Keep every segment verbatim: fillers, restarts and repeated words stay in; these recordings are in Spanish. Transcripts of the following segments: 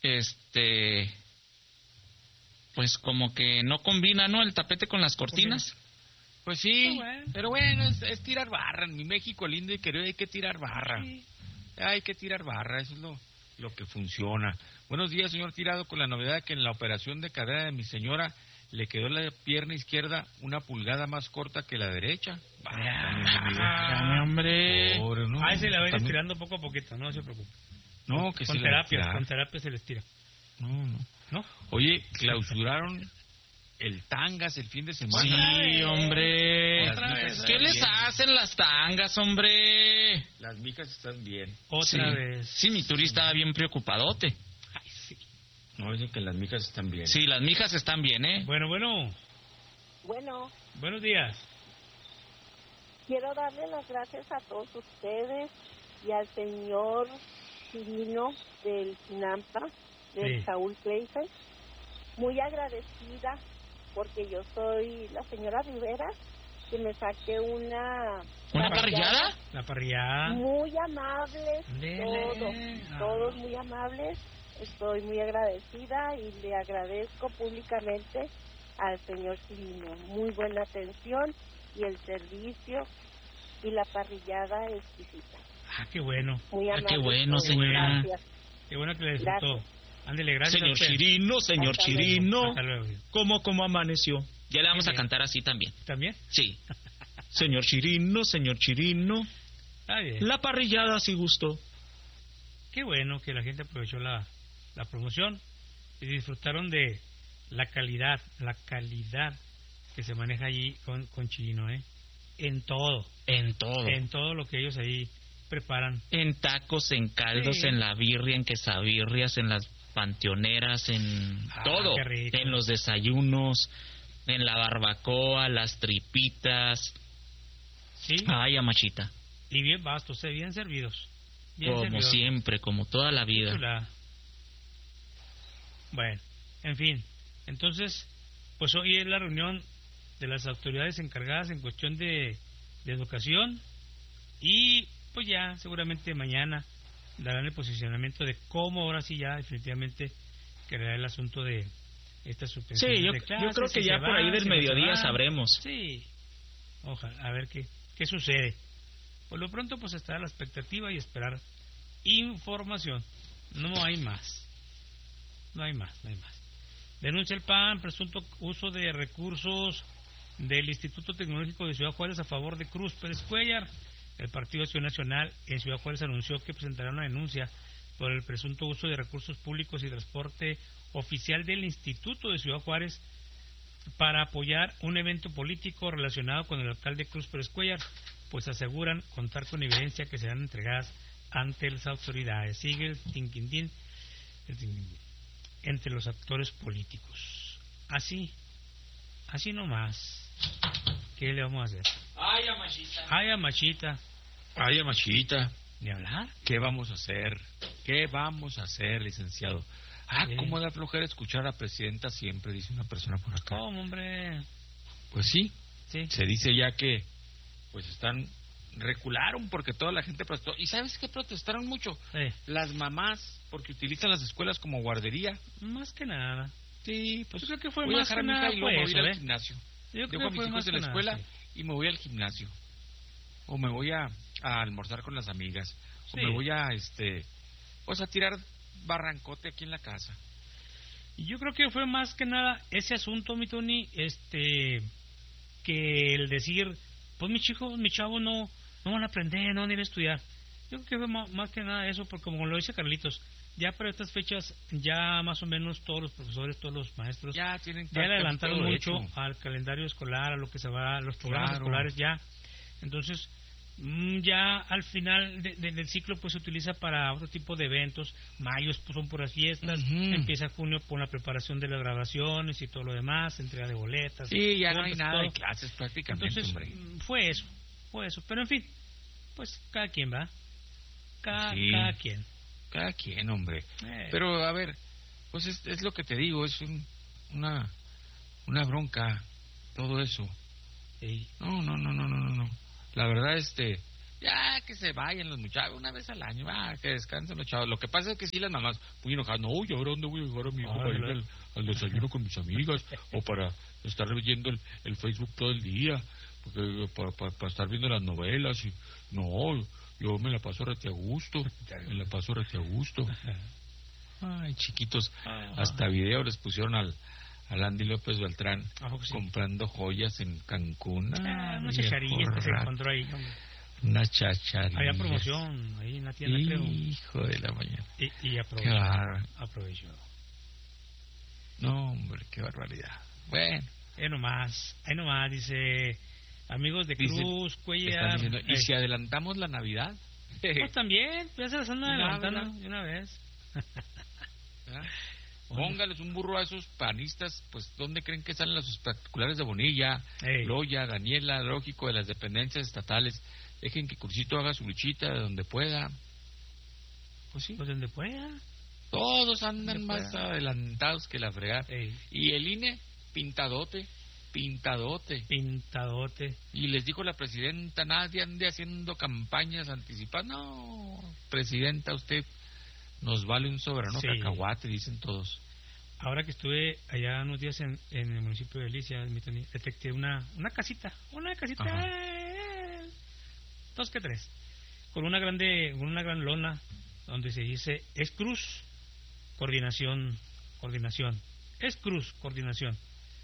este, pues como que no combina, ¿no? El tapete con las cortinas. Pues sí, bueno. Pero bueno, es, es tirar barra. En mi México lindo y querido hay que tirar barra. Sí. Hay que tirar barra, eso es lo, lo que funciona. Buenos días, señor Tirado, con la novedad de que en la operación de cadera de mi señora le quedó la pierna izquierda una pulgada más corta que la derecha. Válgame, hombre. Pobre, ¿no? Ah, se la va a ir estirando poco a poquito, no se preocupe. No, que con sí terapia, con terapia se le estira. No, no. ¿No? Oye, clausuraron el Tangas el fin de semana. Sí, hombre. Otra vez, ¿Qué les bien. hacen las tangas, hombre? Las mijas están bien. Otra sí. vez. Sí, mi turista estaba bien preocupadote. Ay, sí. No, dicen que las mijas están bien. Sí, las mijas están bien, ¿eh? Bueno, bueno. Bueno. Buenos días. Quiero darle las gracias a todos ustedes y al señor Cirino del Sinampa, del Sí. Saúl Kleiser. Muy agradecida porque yo soy la señora Rivera, que me saqué una... ¿Una parrillada? La parrillada. Muy amables, Dele. todos, Ah. todos muy amables. Estoy muy agradecida y le agradezco públicamente al señor Cirino. Muy buena atención y el servicio y la parrillada exquisita. Ah, qué bueno. Muy Ah, amable. qué bueno, todos. señora. Gracias. Qué bueno que le disfrutó. Gracias. Ándele, gracias. Señor a usted. Chirino, señor Hasta Chirino. Hasta luego. ¿Cómo, cómo amaneció? Ya le vamos Bien. a cantar así también. ¿También? Sí. Señor Chirino, señor Chirino. Está bien. La parrillada sí gustó. Qué bueno que la gente aprovechó la, la promoción y disfrutaron de la calidad, la calidad que se maneja allí con, con Chirino, ¿eh? En todo. En todo. En todo lo que ellos ahí preparan. En tacos, en caldos, Sí. en la birria, en quesabirrias, en las panteoneras, en Ah, todo. qué rico. En los desayunos, en la barbacoa, las tripitas. Sí. Ay, amachita. Y bien vastos, ¿eh? Bien servidos. Bien Como servidos. siempre, como toda la vida. Chula. Bueno, en fin. Entonces, pues hoy es la reunión de las autoridades encargadas en cuestión de, de educación y pues ya seguramente mañana darán el posicionamiento de cómo ahora sí ya definitivamente quedará el asunto de esta suspensión Sí, yo, de clases. yo creo que si ya se por va, ahí del si no se mediodía va. sabremos. Sí, ojalá, a ver qué, qué sucede. Por lo pronto pues estará la expectativa y esperar información. No hay más. No hay más, no hay más. Denuncia el P A N presunto uso de recursos del Instituto Tecnológico de Ciudad Juárez a favor de Cruz Pérez Cuellar. El Partido Acción Nacional en Ciudad Juárez anunció que presentará una denuncia por el presunto uso de recursos públicos y transporte oficial del Instituto de Ciudad Juárez para apoyar un evento político relacionado con el alcalde Cruz Pérez Cuellar, pues aseguran contar con evidencia que serán entregadas ante las autoridades. Sigue el tinquintín, el tinquintín entre los actores políticos. Así, así nomás. ¿Qué le vamos a hacer? Ay, amachita. Ay, amachita. Ay, amachita. ¿Ni hablar? ¿Qué vamos a hacer? ¿Qué vamos a hacer, licenciado? Ah, Sí. cómo da flojera escuchar a la presidenta siempre, dice una persona por acá. ¿Cómo, hombre? Pues sí, Sí. se dice ya que pues están recularon porque toda la gente protestó. ¿Y sabes qué protestaron mucho? Eh, Las mamás, porque utilizan las escuelas como guardería. más que nada. Sí, pues Yo creo que fue voy a más dejar que a mi hija nada y luego fue me voy a ir eso, al ¿eh? gimnasio. Yo Dejo creo a que mis fue hijos más de que la nada, escuela sí. y me voy al gimnasio. O me voy a, a almorzar con las amigas. O Sí. me voy a, este, pues a tirar barrancote aquí en la casa. Y yo creo que fue más que nada ese asunto, mi Tony, este, que el decir, pues mis chicos, mis chavos no, no van a aprender, no van a ir a estudiar. Yo creo que fue más, más que nada eso, porque como lo dice Carlitos, ya para estas fechas, ya más o menos todos los profesores, todos los maestros, Ya tienen ya le adelantaron todo mucho hecho. al calendario escolar, a lo que se va, a los programas Claro. escolares ya. Entonces, mm, ya al final de- de- del ciclo pues se utiliza para otro tipo de eventos. Mayos pues, son puras fiestas, Ujú. empieza junio con la preparación de las grabaciones y todo lo demás, entrega de boletas. Sí, ya no hay juntas, nada de todo. clases prácticamente, Entonces, hombre. mm, fue eso, fue eso. Pero en fin, pues cada quien va, cada, Sí. cada quien. Cada quien, hombre. Eh, Pero, a ver, pues es, es lo que te digo, es un, una, una bronca, todo eso. sí. No, no, no, no, no, no, no. La verdad, este, Ya que se vayan los muchachos una vez al año, ah, que descansen los chavos. Lo que pasa es que sí las mamás muy enojadas, no, ¿y ahora dónde voy a llevar a mi hijo Ah, para ir claro. al, al desayuno con mis amigas? O para estar leyendo el, el Facebook todo el día, porque para, para, para estar viendo las novelas. Y no, yo me la paso rete a gusto, me la paso rete a gusto. Ay, chiquitos, Ah. hasta video les pusieron al, al Andy López Beltrán ¿A poco sí? comprando joyas en Cancún. Ah, Ay, unas chacharillas que se porra. encontró ahí, hombre. Unas chacharillas. Había promoción ahí en la tienda, creo. Hijo de la mañana. Y, y Qué aprovechó. bárbaro. Aprovechó. No, hombre, qué barbaridad. Bueno, Ahí nomás, ahí nomás, dice... Amigos de Dice- Cruz, están Cuellar... diciendo, ¿y eh, si adelantamos la Navidad? pues también, ya se las andan Ya, adelantando ¿verdad? de una vez. ¿Verdad? Póngales un burro a esos panistas, pues, ¿dónde creen que salen los espectaculares de Bonilla, Ey. Loya, Daniela, lógico, de las dependencias estatales? Dejen que Crucito haga su luchita de donde pueda. Pues sí, Pues donde pueda. todos andan donde más pueda. adelantados que la fregada. Ey, Y el I N E, pintadote, pintadote. pintadote. Y les dijo la presidenta, nadie ande haciendo campañas anticipadas. No, presidenta, usted nos vale un soberano Sí. cacahuate, dicen todos. Ahora que estuve allá unos días en, en el municipio de Delicia, mi Tony, detecté una, una casita, una casita, Ajá. eh, dos que tres, con una grande, con una gran lona donde se dice es Cruz, coordinación, coordinación, es Cruz, coordinación.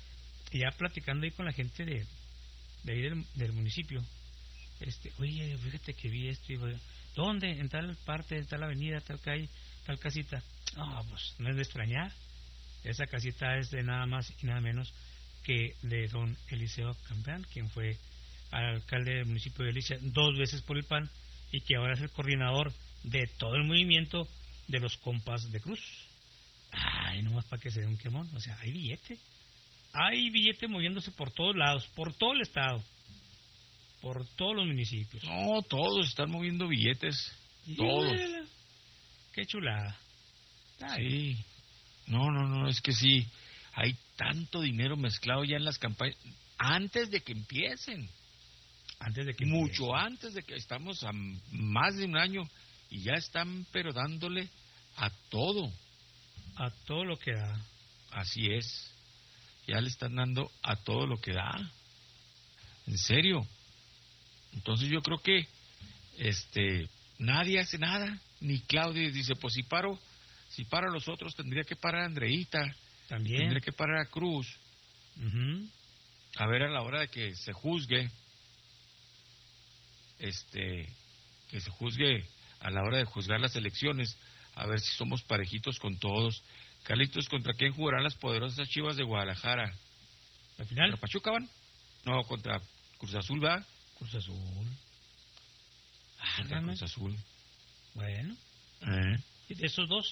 Y ya platicando ahí con la gente de, de ahí del, del municipio, este, oye, fíjate que vi esto, y voy, ¿dónde? En tal parte, en tal avenida, tal calle, tal casita. No, pues no es de extrañar. Esa casita es de nada más y nada menos que de don Eliseo Campeán, quien fue alcalde del municipio de Delicia dos veces por el P A N y que ahora es el coordinador de todo el movimiento de los compas de Cruz. Ay, nomás para que se dé un quemón. O sea, hay billete. Hay billete moviéndose por todos lados, por todo el estado, por todos los municipios. No, todos están moviendo billetes. Y Todos. mírala, qué chulada. Ay, Sí. No, no, no, es que sí. Hay tanto dinero mezclado ya en las campañas. Antes de que empiecen. antes de que Mucho antes de que estamos a m- más de un año. Y ya están, pero dándole a todo. a todo lo que da. Así es. Ya le están dando a todo lo que da. En serio. Entonces yo creo que este nadie hace nada. Ni Claudia dice, pues si paro, si paro a los otros tendría que parar a Andreita. También. Tendría que parar a Cruz. Ujú. A ver, a la hora de que se juzgue, este, que se juzgue a la hora de juzgar las elecciones, a ver si somos parejitos con todos. Carlitos, ¿contra quién jugarán las poderosas Chivas de Guadalajara? Al final, ¿Contra Pachuca van? No, contra Cruz Azul, ¿va? Cruz Azul. Ah, Contra realmente. Cruz Azul. Bueno, ¿Eh? ¿y de esos dos?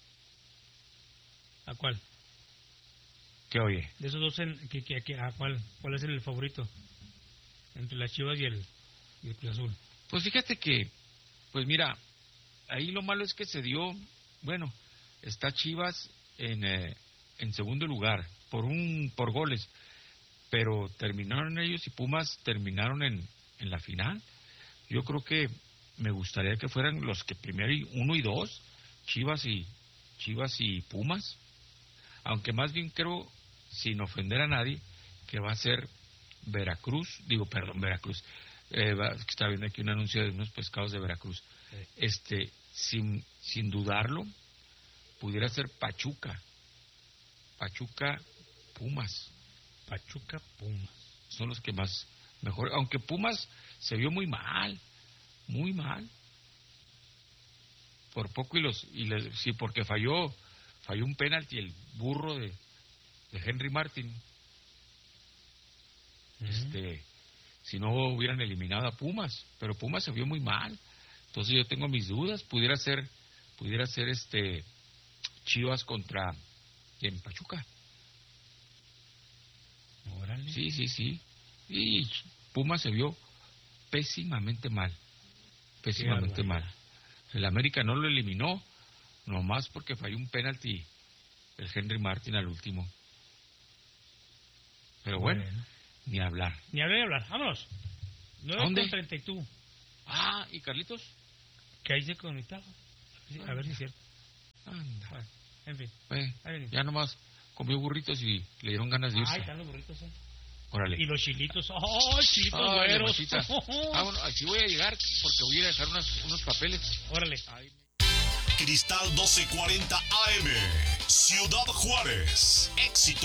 ¿A cuál? ¿Qué oye? De esos dos, en, que, que- que- ¿a cuál? ¿Cuál es el favorito? Entre las Chivas y el, y el Cruz Azul. Pues fíjate que, pues mira, ahí lo malo es que se dio, bueno, está Chivas en, eh, en segundo lugar, por un por goles, pero terminaron ellos y Pumas terminaron en, en la final. Yo creo que me gustaría que fueran los que primero y uno y dos, Chivas y Chivas y Pumas, aunque más bien creo, sin ofender a nadie, que va a ser Veracruz, digo, perdón, Veracruz. Eh, va- que está viendo aquí un anuncio de unos pescados de Veracruz. Sí. Este, sin, sin dudarlo, pudiera ser Pachuca. Pachuca, Pumas. Pachuca, Pumas. Son los que más mejor, aunque Pumas se vio muy mal, muy mal. Por poco y los y les, sí, porque falló, falló un penalti el burro de, de Henry Martin. Este, si no hubieran eliminado a Pumas, pero Pumas se vio muy mal. Entonces yo tengo mis dudas, pudiera ser pudiera ser este Chivas contra en Pachuca. Órale. Sí, sí, sí. Y Pumas se vio pésimamente mal. Pésimamente Qué mal. barbaridad. El América no lo eliminó, nomás porque falló un penalti el Henry Martin al último. Pero bueno, ni hablar. Ni hablar ni hablar. Vámonos. ¿A nueve dónde? con treinta y dos. Ah, ¿y Carlitos? Que ahí se conectaba. A ver si es cierto. Anda. Bueno, en fin. Eh, Ahí venimos. ya nomás comió burritos y le dieron ganas de irse. Ay, están los burritos, eh. Órale. Y los chilitos. ¡Oh, chilitos Ay, güeros! mamacita. Ah, bueno, aquí voy a llegar porque voy a ir a dejar unas, unos papeles. Órale. Ay. Cristal doce cuarenta A M, Ciudad Juárez. Éxito.